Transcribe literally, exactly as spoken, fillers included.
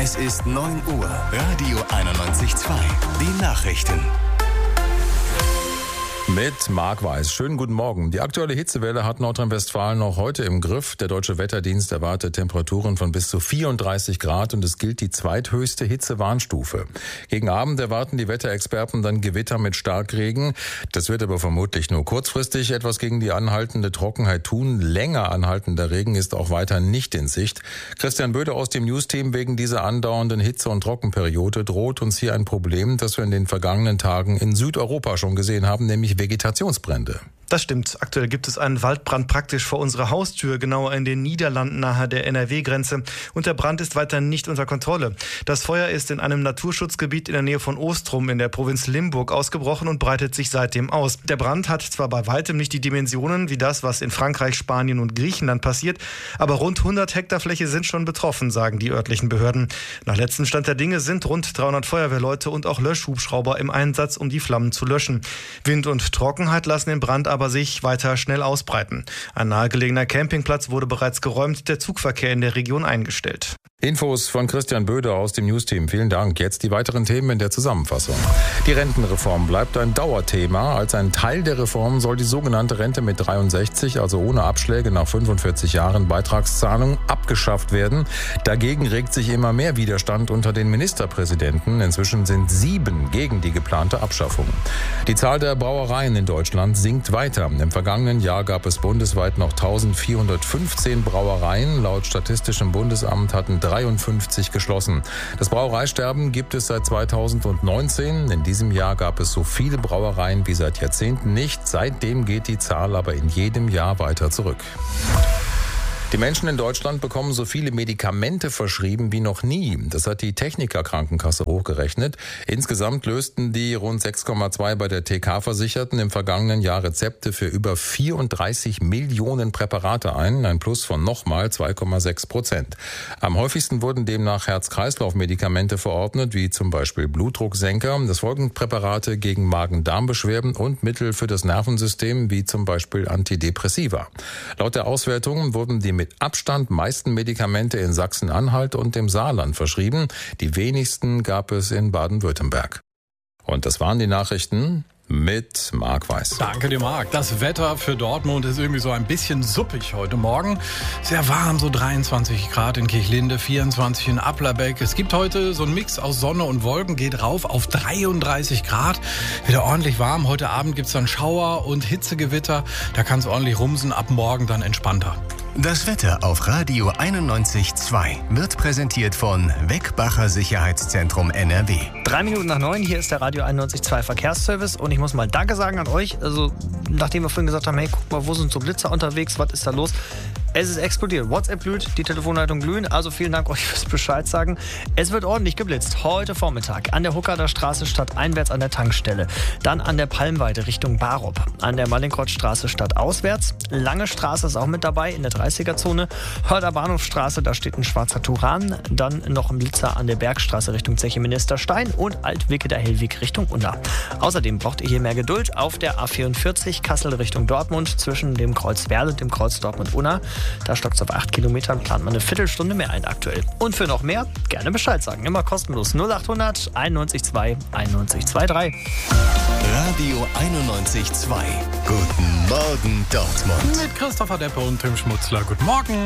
Es ist neun Uhr. Radio einundneunzig Komma zwei. Die Nachrichten. Mit Marc Weiß. Schönen guten Morgen. Die aktuelle Hitzewelle hat Nordrhein-Westfalen noch heute im Griff. Der Deutsche Wetterdienst erwartet Temperaturen von bis zu vierunddreißig Grad und es gilt die zweithöchste Hitzewarnstufe. Gegen Abend erwarten die Wetterexperten dann Gewitter mit Starkregen. Das wird aber vermutlich nur kurzfristig etwas gegen die anhaltende Trockenheit tun. Länger anhaltender Regen ist auch weiter nicht in Sicht. Christian Böde aus dem News-Team: Wegen dieser andauernden Hitze- und Trockenperiode droht uns hier ein Problem, das wir in den vergangenen Tagen in Südeuropa schon gesehen haben, nämlich Vegetationsbrände. Das stimmt. Aktuell gibt es einen Waldbrand praktisch vor unserer Haustür, genauer in den Niederlanden nahe der N R W-Grenze. Und der Brand ist weiter nicht unter Kontrolle. Das Feuer ist in einem Naturschutzgebiet in der Nähe von Ostrum in der Provinz Limburg ausgebrochen und breitet sich seitdem aus. Der Brand hat zwar bei weitem nicht die Dimensionen wie das, was in Frankreich, Spanien und Griechenland passiert, aber rund hundert Hektar Fläche sind schon betroffen, sagen die örtlichen Behörden. Nach letztem Stand der Dinge sind rund dreihundert Feuerwehrleute und auch Löschhubschrauber im Einsatz, um die Flammen zu löschen. Wind und Trockenheit lassen den Brand aber sich weiter schnell ausbreiten. Ein nahegelegener Campingplatz wurde bereits geräumt, der Zugverkehr in der Region eingestellt. Infos von Christian Böde aus dem News-Team. Vielen Dank. Jetzt die weiteren Themen in der Zusammenfassung. Die Rentenreform bleibt ein Dauerthema. Als ein Teil der Reform soll die sogenannte Rente mit dreiundsechzig, also ohne Abschläge nach fünfundvierzig Jahren Beitragszahlung, abgeschafft werden. Dagegen regt sich immer mehr Widerstand unter den Ministerpräsidenten. Inzwischen sind sieben gegen die geplante Abschaffung. Die Zahl der Brauereien in Deutschland sinkt weiter. Im vergangenen Jahr gab es bundesweit noch eintausendvierhundertfünfzehn Brauereien. Laut Statistischem Bundesamt hatten dreiundfünfzig geschlossen. Das Brauereisterben gibt es seit zweitausendneunzehn. In diesem Jahr gab es so viele Brauereien wie seit Jahrzehnten nicht. Seitdem geht die Zahl aber in jedem Jahr weiter zurück. Die Menschen in Deutschland bekommen so viele Medikamente verschrieben wie noch nie. Das hat die Techniker-Krankenkasse hochgerechnet. Insgesamt lösten die rund sechs Komma zwei bei der T K-Versicherten im vergangenen Jahr Rezepte für über vierunddreißig Millionen Präparate ein, ein Plus von nochmal zwei Komma sechs Prozent. Am häufigsten wurden demnach Herz-Kreislauf-Medikamente verordnet, wie zum Beispiel Blutdrucksenker. Das folgen Präparate gegen Magen-Darm-Beschwerden und Mittel für das Nervensystem, wie zum Beispiel Antidepressiva. Laut der Auswertung wurden die mit Abstand meisten Medikamente in Sachsen-Anhalt und dem Saarland verschrieben. Die wenigsten gab es in Baden-Württemberg. Und das waren die Nachrichten mit Marc Weiß. Danke dir, Marc. Das Wetter für Dortmund ist irgendwie so ein bisschen suppig heute Morgen. Sehr warm, so dreiundzwanzig Grad in Kirchlinde, vierundzwanzig in Applerbeck. Es gibt heute so einen Mix aus Sonne und Wolken, geht rauf auf dreiunddreißig Grad. Wieder ordentlich warm. Heute Abend gibt es dann Schauer und Hitzegewitter. Da kann es ordentlich rumsen, ab morgen dann entspannter. Das Wetter auf Radio einundneunzig Komma zwei wird präsentiert von Weckbacher Sicherheitszentrum N R W. Drei Minuten nach neun, hier ist der Radio einundneunzig Komma zwei Verkehrsservice und ich muss mal Danke sagen an euch. Also, nachdem wir vorhin gesagt haben, hey, guck mal, wo sind so Blitzer unterwegs, was ist da los? Es ist explodiert. WhatsApp glüht, die Telefonleitung glühen. Also vielen Dank euch fürs Bescheid sagen. Es wird ordentlich geblitzt. Heute Vormittag an der Huckader Straße stadteinwärts an der Tankstelle. Dann an der Palmweide Richtung Barop. An der Mallinckrodtstraße stadtauswärts. Lange Straße ist auch mit dabei in der dreißiger-Zone. Hörder Bahnhofstraße, da steht ein schwarzer Turan. Dann noch ein Blitzer an der Bergstraße Richtung Zeche Ministerstein und Altwicke der Hellweg Richtung Unna. Außerdem braucht ihr hier mehr Geduld auf der A vierundvierzig Kassel Richtung Dortmund zwischen dem Kreuz Werl und dem Kreuz Dortmund-Unna. Da stockt es auf acht Kilometern, plant man eine Viertelstunde mehr ein aktuell. Und für noch mehr, gerne Bescheid sagen. Immer kostenlos null achthundert einundneunzig Komma zwei einundneunzig Komma drei. Radio einundneunzig Komma zwei. Guten Morgen, Dortmund. Mit Christopher Deppe und Tim Schmutzler. Guten Morgen.